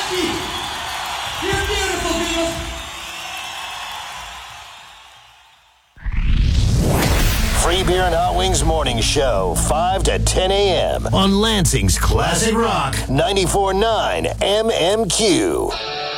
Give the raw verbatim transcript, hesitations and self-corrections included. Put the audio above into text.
Rocky. You're beautiful, Beatles. Free Beer and Hot Wings Morning Show, five to ten a.m. on Lansing's Classic Rock, ninety-four point nine M M Q.